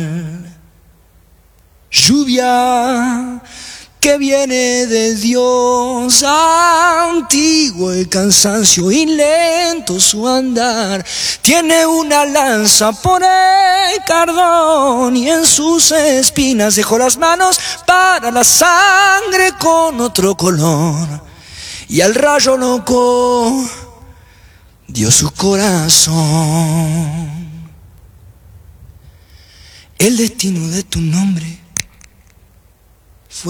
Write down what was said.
Lluvia que viene de Dios, antiguo el cansancio y lento su andar. Tiene una lanza por el cardón y en sus espinas dejó las manos para la sangre con otro color. Y al rayo loco dio su corazón. El destino de tu nombre